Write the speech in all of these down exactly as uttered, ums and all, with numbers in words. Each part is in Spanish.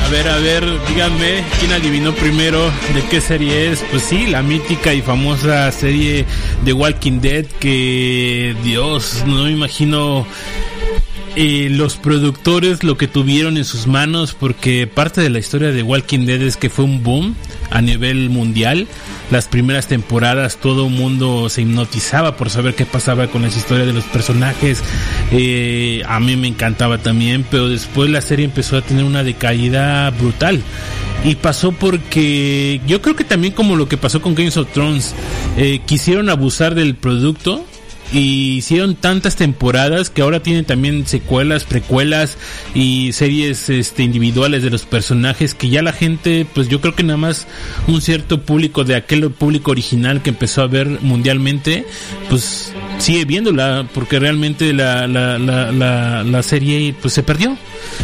A ver, a ver, díganme, ¿quién adivinó primero de qué serie es? Pues sí, la mítica y famosa serie de Walking Dead, que Dios, no me imagino eh, los productores lo que tuvieron en sus manos, porque parte de la historia de Walking Dead es que fue un boom a nivel mundial. Las primeras temporadas todo el mundo se hipnotizaba por saber qué pasaba con las historias de los personajes. Eh, a mí me encantaba también, pero después la serie empezó a tener una decaída brutal. Y pasó porque yo creo que también como lo que pasó con Game of Thrones, eh, quisieron abusar del producto y hicieron tantas temporadas que ahora tienen también secuelas, precuelas y series este individuales de los personajes, que ya la gente, pues yo creo que nada más un cierto público de aquel público original que empezó a ver mundialmente, pues sigue viéndola, porque realmente la la la la, la serie pues se perdió.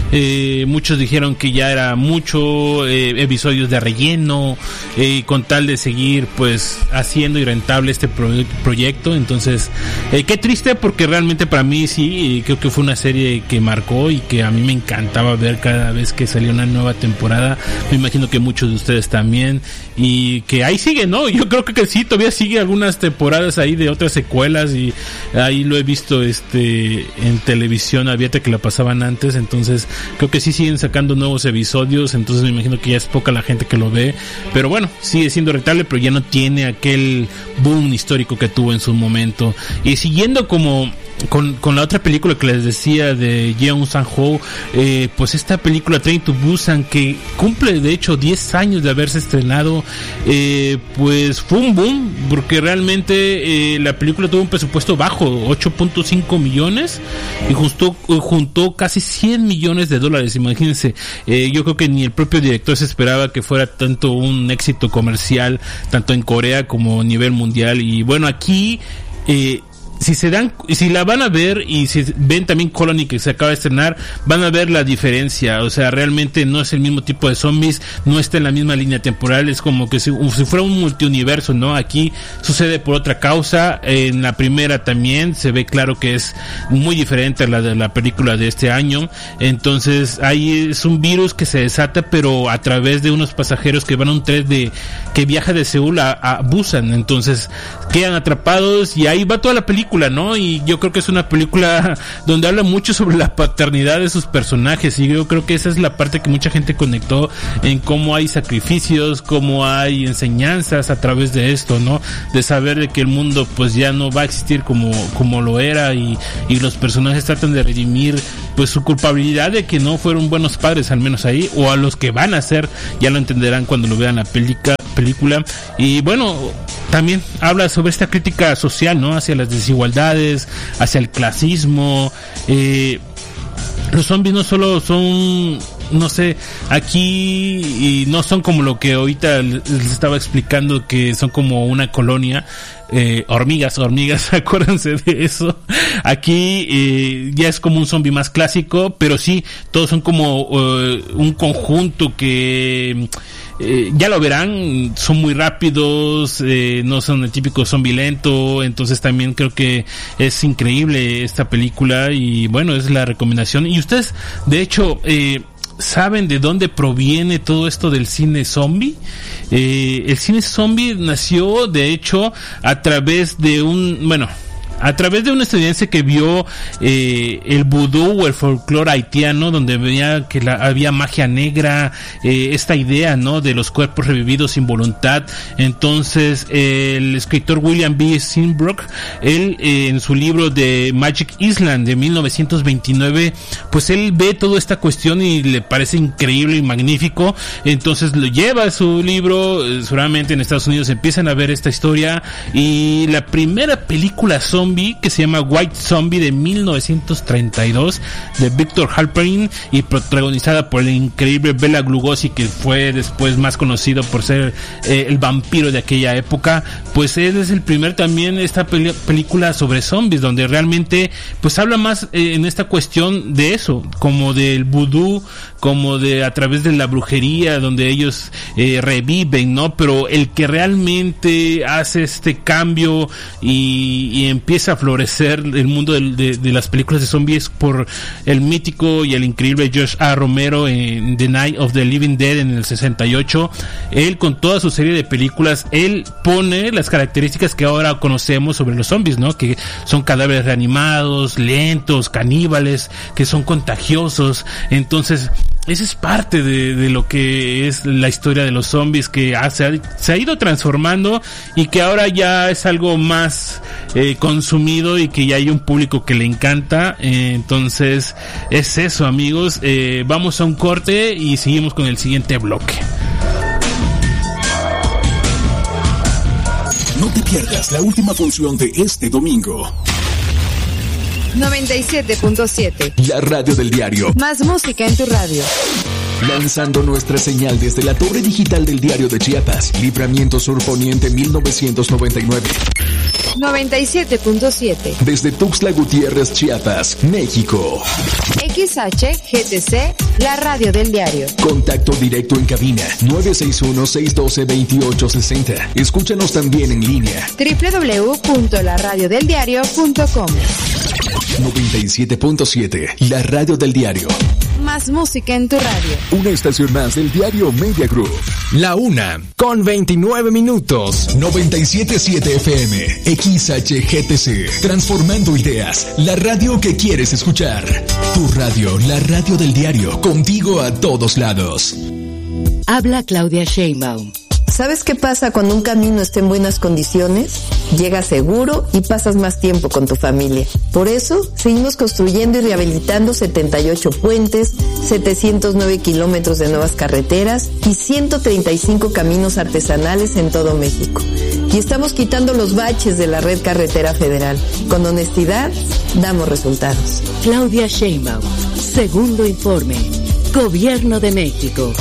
Eh, muchos dijeron que ya era mucho, eh, episodios de relleno, eh, con tal de seguir pues haciendo y rentable este pro- proyecto. Entonces eh, qué triste, porque realmente para mí sí, eh, creo que fue una serie que marcó y que a mí me encantaba ver cada vez que salía una nueva temporada. Me imagino que muchos de ustedes también, y que ahí sigue, ¿no? Yo creo que, que sí, todavía sigue algunas temporadas ahí de otras secuelas, y ahí lo he visto este en televisión abierta que la pasaban antes. Entonces creo que sí siguen sacando nuevos episodios, entonces me imagino que ya es poca la gente que lo ve, pero bueno, sigue siendo rentable, pero ya no tiene aquel boom histórico que tuvo en su momento. Y siguiendo como con, con la otra película que les decía de Jeong Sang-ho, eh, pues esta película Train to Busan, que cumple de hecho diez años de haberse estrenado, eh, pues fue un boom, porque realmente eh, la película tuvo un presupuesto bajo, ocho punto cinco millones, y juntó, juntó casi cien millones de dólares, imagínense. Eh, yo creo que ni el propio director se esperaba que fuera tanto un éxito comercial, tanto en Corea como a nivel mundial. Y bueno, aquí eh, si se dan, si la van a ver y si ven también Colony, que se acaba de estrenar, van a ver la diferencia. O sea, realmente no es el mismo tipo de zombies, no está en la misma línea temporal, es como que si, si fuera un multiuniverso, ¿no? Aquí sucede por otra causa. En la primera también se ve claro que es muy diferente a la de la película de este año. Entonces ahí es un virus que se desata, pero a través de unos pasajeros que van a un tren de que viaja de Seúl a, a Busan. Entonces quedan atrapados y ahí va toda la película, ¿no? Y yo creo que es una película donde habla mucho sobre la paternidad de sus personajes, y yo creo que esa es la parte que mucha gente conectó, en cómo hay sacrificios, cómo hay enseñanzas a través de esto, ¿no? De saber de que el mundo pues ya no va a existir como, como lo era, y, y los personajes tratan de redimir pues su culpabilidad de que no fueron buenos padres, al menos ahí, o a los que van a ser, ya lo entenderán cuando lo vean la película película. Y bueno, también habla sobre esta crítica social, ¿no? Hacia las desigualdades, hacia el clasismo. Eh, los zombies no solo son, no sé, aquí y no son como lo que ahorita les estaba explicando, que son como una colonia. Eh, hormigas, hormigas, acuérdense de eso. Aquí eh, ya es como un zombie más clásico, pero sí, todos son como uh, un conjunto que eh, ya lo verán, son muy rápidos, eh, no son el típico zombie lento. Entonces también creo que es increíble esta película, y bueno, es la recomendación. Y ustedes, de hecho, eh, ¿saben de dónde proviene todo esto del cine zombie? Eh, el cine zombie nació, de hecho, a través de un, bueno, a través de un estadounidense que vio eh, el vudú o el folclore haitiano, donde veía que la, había magia negra, eh, esta idea, ¿no?, de los cuerpos revividos sin voluntad. Entonces eh, el escritor William B. Seabrook, él eh, en su libro de Magic Island de mil novecientos veintinueve, pues él ve toda esta cuestión y le parece increíble y magnífico. Entonces lo lleva a su libro, eh, seguramente en Estados Unidos empiezan a ver esta historia, y la primera película zombie, que se llama White Zombie, de mil novecientos treinta y dos, de Victor Halperin, y protagonizada por el increíble Bela Lugosi, que fue después más conocido por ser eh, el vampiro de aquella época. Pues él es el primer también esta peli- película sobre zombies, donde realmente pues habla más eh, en esta cuestión de eso, como del vudú, como de a través de la brujería, donde ellos eh, reviven, ¿no? Pero el que realmente hace este cambio y, y empieza empieza a florecer el mundo de, de, de las películas de zombies por el mítico y el increíble George A. Romero en The Night of the Living Dead en el sesenta y ocho. Él, con toda su serie de películas, él pone las características que ahora conocemos sobre los zombies, ¿no? Que son cadáveres reanimados, lentos, caníbales, que son contagiosos. Entonces, esa es parte de, de lo que es la historia de los zombies, que ha, se, ha, se ha ido transformando y que ahora ya es algo más eh, consumido y que ya hay un público que le encanta. Eh, entonces, es eso, amigos. Eh, vamos a un corte y seguimos con el siguiente bloque. No te pierdas la última función de este domingo. noventa y siete punto siete. La radio del diario. Más música en tu radio. Lanzando nuestra señal desde la torre digital del Diario de Chiapas, Libramiento Sur Poniente mil novecientos noventa y nueve. noventa y siete punto siete. Desde Tuxtla Gutiérrez, Chiapas, México. X H G T C, la radio del diario. Contacto directo en cabina nueve seis uno, seis uno dos, dos ocho seis cero. Escúchanos también en línea doble u doble u doble u punto la radio del diario punto com. noventa y siete punto siete, la radio del diario. Más música en tu radio. Una estación más del diario Media Group. La una, con veintinueve minutos. noventa y siete punto siete F M, X H G T C. Transformando ideas, la radio que quieres escuchar. Tu radio, la radio del diario, contigo a todos lados. Habla Claudia Sheinbaum. ¿Sabes qué pasa cuando un camino está en buenas condiciones? Llegas seguro y pasas más tiempo con tu familia. Por eso, seguimos construyendo y rehabilitando setenta y ocho puentes, setecientos nueve kilómetros de nuevas carreteras y ciento treinta y cinco caminos artesanales en todo México. Y estamos quitando los baches de la red carretera federal. Con honestidad, damos resultados. Claudia Sheinbaum. Segundo informe. Gobierno de México.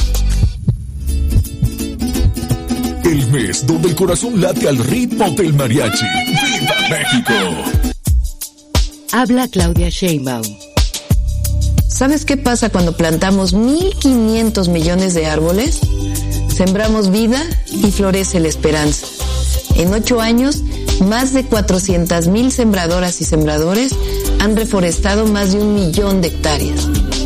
El mes donde el corazón late al ritmo del mariachi. ¡Viva México! Habla Claudia Sheinbaum. ¿Sabes qué pasa cuando plantamos mil quinientos millones de árboles? Sembramos vida y florece la esperanza. En ocho años, más de cuatrocientas mil sembradoras y sembradores han reforestado más de un millón de hectáreas.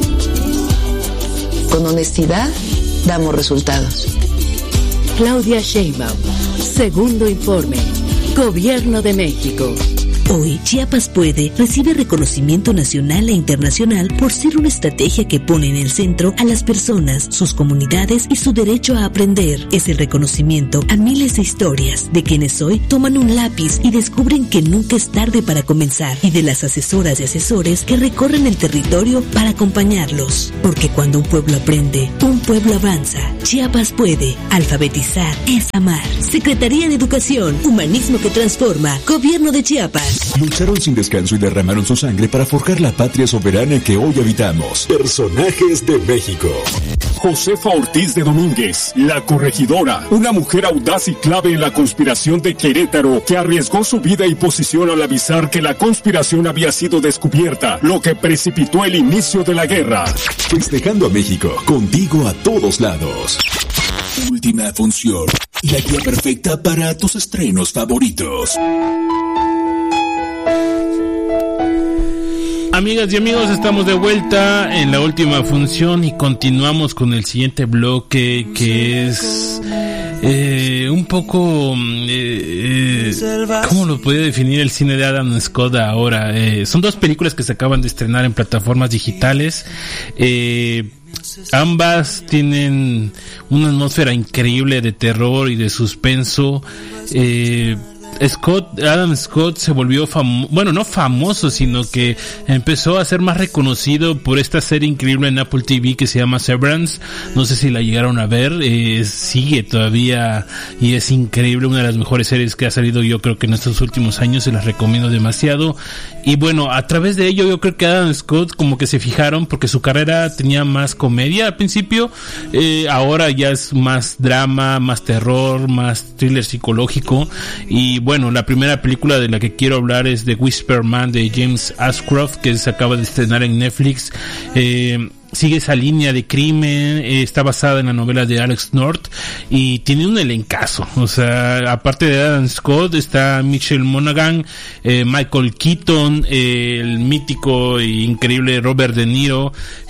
Con honestidad, damos resultados. Claudia Sheinbaum. Segundo informe. Gobierno de México. Hoy, Chiapas Puede recibe reconocimiento nacional e internacional por ser una estrategia que pone en el centro a las personas, sus comunidades y su derecho a aprender. Es el reconocimiento a miles de historias de quienes hoy toman un lápiz y descubren que nunca es tarde para comenzar, y de las asesoras y asesores que recorren el territorio para acompañarlos. Porque cuando un pueblo aprende, un pueblo avanza. Chiapas Puede. Alfabetizar es amar. Secretaría de Educación, Humanismo que Transforma, Gobierno de Chiapas. Lucharon sin descanso y derramaron su sangre para forjar la patria soberana que hoy habitamos. Personajes de México. Josefa Ortiz de Domínguez, la corregidora, una mujer audaz y clave en la conspiración de Querétaro, que arriesgó su vida y posición al avisar que la conspiración había sido descubierta, lo que precipitó el inicio de la guerra. Festejando a México, contigo a todos lados. Última función, la guía perfecta para tus estrenos favoritos. Amigas y amigos, estamos de vuelta en la última función y continuamos con el siguiente bloque, que es eh, un poco eh, eh, ¿cómo lo podría definir el cine de Adam Scott ahora? Eh, son dos películas que se acaban de estrenar en plataformas digitales. eh, Ambas tienen una atmósfera increíble de terror y de suspenso. eh, Scott, Adam Scott se volvió famoso, bueno, no famoso, sino que empezó a ser más reconocido por esta serie increíble en Apple T V que se llama Severance. No sé si la llegaron a ver, eh, sigue todavía y es increíble, una de las mejores series que ha salido yo creo que en estos últimos años, se las recomiendo demasiado. Y bueno, a través de ello yo creo que Adam Scott como que se fijaron, porque su carrera tenía más comedia al principio, eh, ahora ya es más drama, más terror, más thriller psicológico. Y bueno, la primera película de la que quiero hablar es The Whisper Man de James Ashcroft, que se acaba de estrenar en Netflix. Eh, sigue esa línea de crimen, eh, está basada en la novela de Alex North y tiene un elencazo, o sea, aparte de Adam Scott está Michelle Monaghan, eh, Michael Keaton, eh, el mítico e increíble Robert De Niro,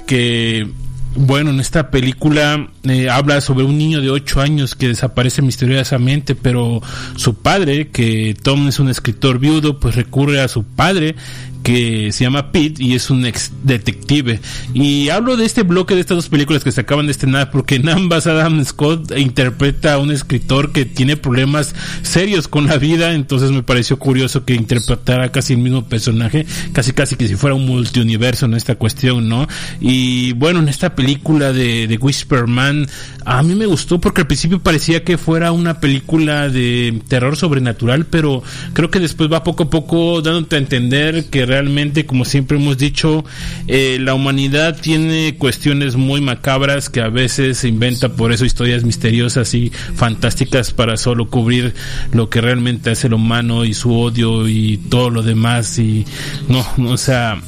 que bueno, en esta película eh, habla sobre un niño de ocho años que desaparece misteriosamente, pero su padre, que Tom es un escritor viudo, pues recurre a su padre, que se llama Pete y es un ex detective. Y hablo de este bloque de estas dos películas que se acaban de estrenar porque en ambas Adam Scott interpreta a un escritor que tiene problemas serios con la vida, entonces me pareció curioso que interpretara casi el mismo personaje, casi casi que si fuera un multiuniverso en esta cuestión, ¿no? Y bueno, en esta película de, de Whisper Man, a mí me gustó porque al principio parecía que fuera una película de terror sobrenatural, pero creo que después va poco a poco dándote a entender que realmente, como siempre hemos dicho, eh, la humanidad tiene cuestiones muy macabras que a veces se inventa por eso historias misteriosas y fantásticas para solo cubrir lo que realmente hace el humano y su odio y todo lo demás. Y no, no o sea,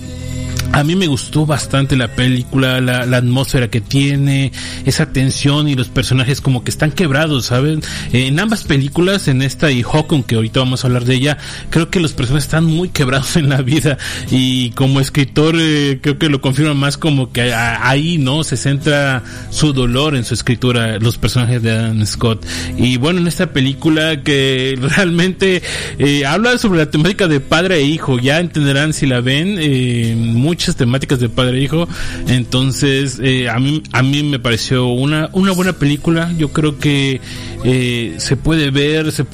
a mí me gustó bastante la película, la, la atmósfera que tiene, esa tensión y los personajes como que están quebrados, ¿saben? Eh, en ambas películas, en esta y Hawkeye, que ahorita vamos a hablar de ella, creo que los personajes están muy quebrados en la vida y como escritor eh, creo que lo confirma más como que a, ahí, ¿no? Se centra su dolor en su escritura, los personajes de Adam Scott. Y bueno, en esta película que realmente eh, habla sobre la temática de padre e hijo, ya entenderán si la ven, eh, muchas temáticas de padre e hijo, entonces eh, a mí a mí me pareció una una buena película. Yo creo que eh, se puede ver, se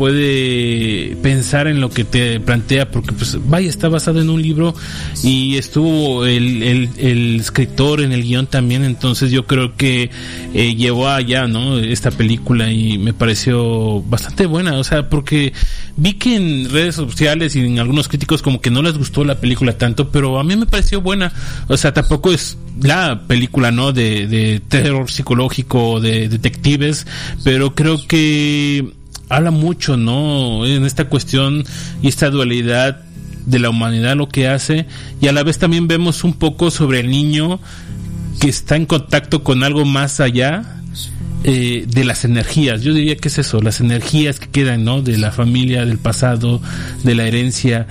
puede pensar en lo que te plantea, porque pues vaya, está basado en un libro y estuvo el, el, el escritor en el guión también, entonces yo creo que eh, llevó allá, ¿no?, esta película y me pareció bastante buena, o sea, porque vi que en redes sociales y en algunos críticos como que no les gustó la película tanto, pero a mí me pareció buena, o sea, tampoco es la película, ¿no?, de, de terror psicológico, de detectives, pero creo que habla mucho, ¿no?, en esta cuestión y esta dualidad de la humanidad, lo que hace, y a la vez también vemos un poco sobre el niño que está en contacto con algo más allá eh, de las energías. Yo diría que es eso, las energías que quedan, ¿no?, de la familia, del pasado, de la herencia,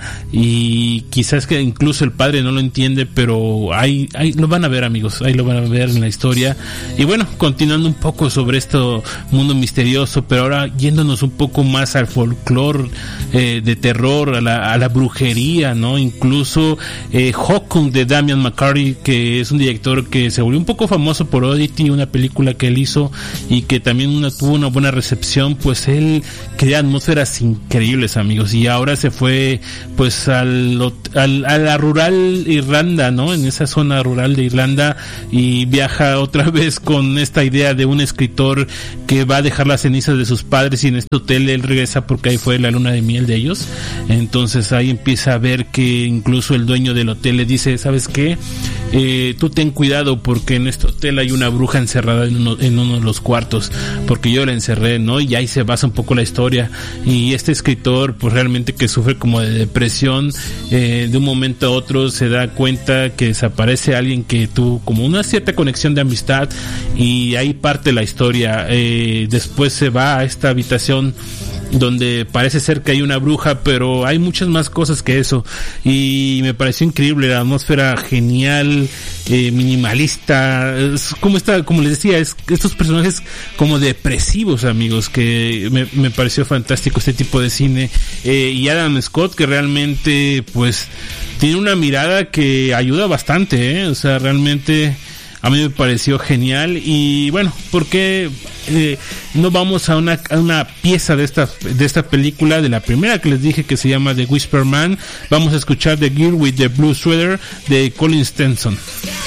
y quizás que incluso el padre no lo entiende, pero ahí, ahí lo van a ver, amigos, ahí lo van a ver en la historia. Y bueno, continuando un poco sobre este mundo misterioso, pero ahora yéndonos un poco más al folclore eh, de terror, a la, a la brujería, ¿no? Incluso eh, Hawkeye de Damian McCarty, que es un director que se volvió un poco famoso por Oddity, una película que él hizo y que también una, tuvo una buena recepción, pues él crea atmósferas increíbles, amigos, y ahora se fue pues al, al a la rural Irlanda, ¿no?, en esa zona rural de Irlanda, y viaja otra vez con esta idea de un escritor que va a dejar las cenizas de sus padres, y en este hotel él regresa porque ahí fue la luna de miel de ellos. Entonces ahí empieza a ver que incluso el dueño del hotel le dice, ¿sabes qué? Eh, tú ten cuidado porque en este hotel hay una bruja encerrada en uno, en uno de los cuartos, porque yo la encerré, ¿no? Y ahí se basa un poco la historia, y este escritor pues realmente que sufre como de depresión, eh, de un momento a otro se da cuenta que desaparece alguien que tuvo como una cierta conexión de amistad, y ahí parte la historia. Eh, después se va a esta habitación donde parece ser que hay una bruja, pero hay muchas más cosas que eso, y me pareció increíble, la atmósfera genial, eh, minimalista, es como está, como les decía, es estos personajes como depresivos, amigos, que me, me pareció fantástico este tipo de cine, eh, y Adam Scott, que realmente pues tiene una mirada que ayuda bastante, eh, o sea, realmente a mí me pareció genial. Y bueno, ¿por qué eh, no vamos a una, a una pieza de esta, de esta película, de la primera que les dije, que se llama The Whisper Man? Vamos a escuchar The Girl with the Blue Sweater de Colin Stenson.